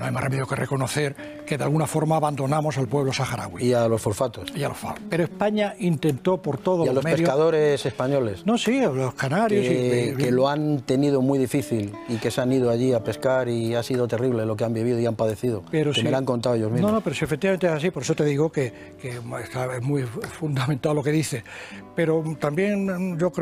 hay más remedio que reconocer que de alguna forma abandonamos al pueblo saharaui. Y a los fosfatos. Y a los fosfatos. Pero España intentó por todos los medios... Y a los pescadores españoles. No, sí, a los canarios. Que lo han tenido muy difícil y que se han ido allí a pescar y ha sido terrible lo que han vivido y han padecido. Pero que me lo han contado ellos mismos. No, pero si efectivamente es así, por eso te digo que es muy fundamentado lo que dice. Pero también yo creo